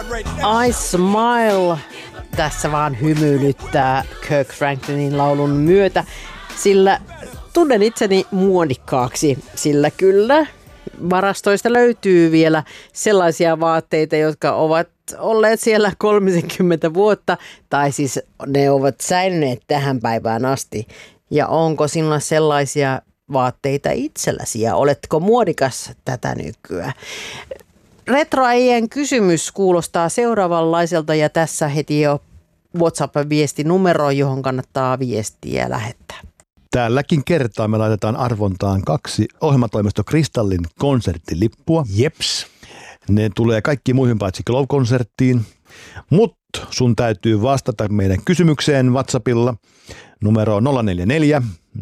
I Smile tässä vaan hymyilyttää Kirk Franklinin laulun myötä, sillä tunnen itseni muodikkaaksi, sillä kyllä varastoista löytyy vielä sellaisia vaatteita, jotka ovat olleet siellä 30 vuotta, tai siis ne ovat säilyneet tähän päivään asti. Ja onko sinulla sellaisia vaatteita itselläsi ja oletko muodikas tätä nykyään? Retroäijien kysymys kuulostaa seuraavanlaiselta ja tässä heti jo WhatsApp-viestinumero, johon kannattaa viestiä lähettää. Tälläkin kertaa me laitetaan arvontaan 2 ohjelmatoimisto Kristallin konserttilippua. Jeps. Ne tulee kaikki muihin paitsi Glow-konserttiin, mutta sun täytyy vastata meidän kysymykseen WhatsAppilla. Numero on 044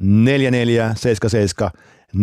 4477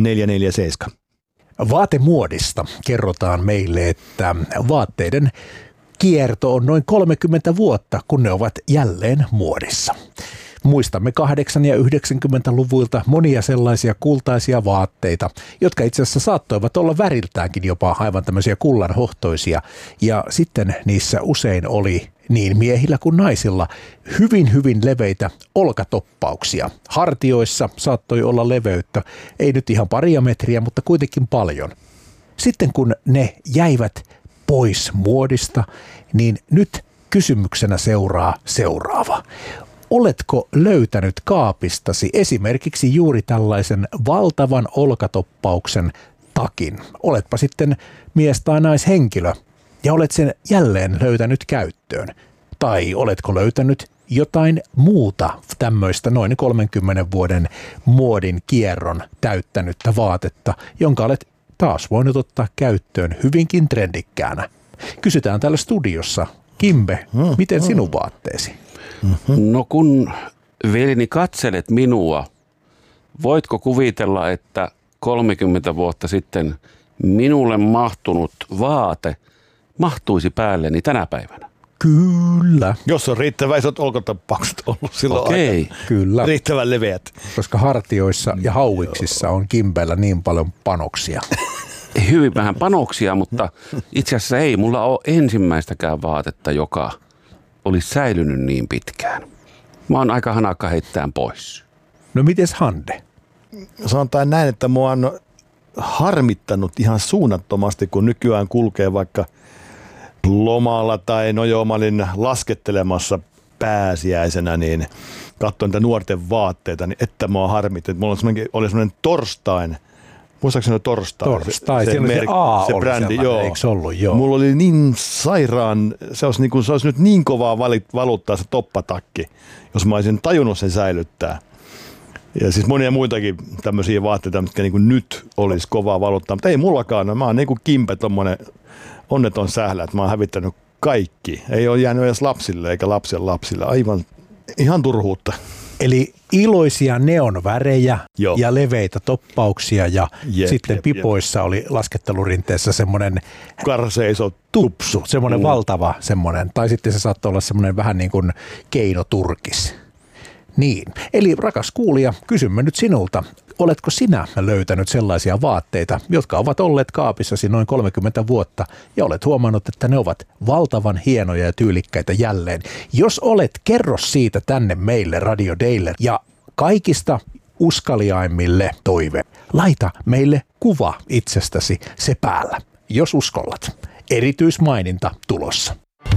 447. Vaatemuodista kerrotaan meille, että vaatteiden kierto on noin 30 vuotta, kun ne ovat jälleen muodissa. Muistamme 8- ja 90-luvuilta monia sellaisia kultaisia vaatteita, jotka itse asiassa saattoivat olla väriltäänkin jopa aivan tämmöisiä kullanhohtoisia. Ja sitten niissä usein oli niin miehillä kuin naisilla hyvin leveitä olkatoppauksia. Hartioissa saattoi olla leveyttä, ei nyt ihan paria metriä, mutta kuitenkin paljon. Sitten kun ne jäivät pois muodista, niin nyt kysymyksenä seuraa seuraava. Oletko löytänyt kaapistasi esimerkiksi juuri tällaisen valtavan olkatoppauksen takin? Oletpa sitten mies tai naishenkilö ja olet sen jälleen löytänyt käyttöön. Tai oletko löytänyt jotain muuta tämmöistä noin 30 vuoden muodin kierron täyttänyttä vaatetta, jonka olet taas voinut ottaa käyttöön hyvinkin trendikkäänä. Kysytään täällä studiossa. Kimbe, miten sinun vaatteesi? No kun veljeni katselet minua, voitko kuvitella, että 30 vuotta sitten minulle mahtunut vaate mahtuisi päälleni tänä päivänä? Kyllä. Jos on riittävän isot olkatoppaukset ollut silloin aika. Kyllä. Riittävän leveät. Koska hartioissa ja hauiksissa on Kimbellä niin paljon panoksia. Hyvin vähän panoksia, mutta itse asiassa ei mulla ole ensimmäistäkään vaatetta, joka olisi säilynyt niin pitkään. Mä oon aika hanakka heittämään pois. No mites Hande? Sanotaan näin, että mua on harmittanut ihan suunnattomasti, kun nykyään kulkee vaikka lomalla tai mä olin laskettelemassa pääsiäisenä, niin katsoin niitä nuorten vaatteita, niin että mua harmitti. Mulla oli semmoinen Torstain. Muistaakseni Torstai. Se A se oli brändi, sellainen, eikö ollut? Joo. Mulla oli niin sairaan, se olisi nyt niin kovaa valuttaa se toppatakki, jos mä olisin tajunnut sen säilyttää. Ja siis monia muitakin tämmöisiä vaatteita, mitkä niin kuin nyt olisi kovaa valuttaa, mutta ei mullakaan. No, mä oon niin kuin Kimpe tommonen onneton sählä, että mä oon hävittänyt kaikki. Ei ole jäänyt edes lapsille eikä lapsen lapsille. Aivan ihan turhuutta. Eli iloisia neonvärejä ja leveitä toppauksia ja sitten pipoissa oli laskettelurinteessä semmoinen karseiso tupsu. Semmoinen valtava semmoinen, tai sitten se saattoi olla semmoinen vähän niin kuin keinoturkis. Niin, eli rakas kuulija, kysymme nyt sinulta. Oletko sinä löytänyt sellaisia vaatteita, jotka ovat olleet kaapissasi noin 30 vuotta ja olet huomannut, että ne ovat valtavan hienoja ja tyylikkäitä jälleen? Jos olet, kerro siitä tänne meille Radio Daylle ja kaikista uskaliaimmille toive. Laita meille kuva itsestäsi se päällä, jos uskollat. Erityismaininta tulossa.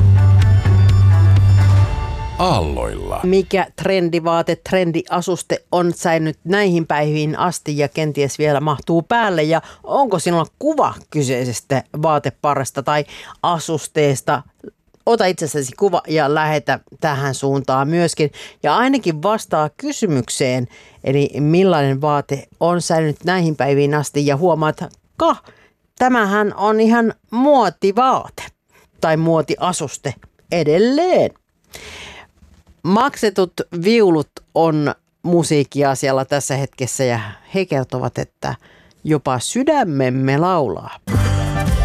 Aalloilla. Mikä trendivaate, trendiasuste on säilynyt näihin päiviin asti ja kenties vielä mahtuu päälle? Ja onko sinulla kuva kyseisestä vaateparasta tai asusteesta? Ota itsestäsi kuva ja lähetä tähän suuntaan myöskin. Ja ainakin vastaa kysymykseen, eli millainen vaate on säilynyt näihin päiviin asti. Ja huomaat, tämähän on ihan muotivaate tai muotiasuste edelleen. Maksetut viulut on musiikkiasialla tässä hetkessä ja he kertovat, että jopa sydämemme laulaa.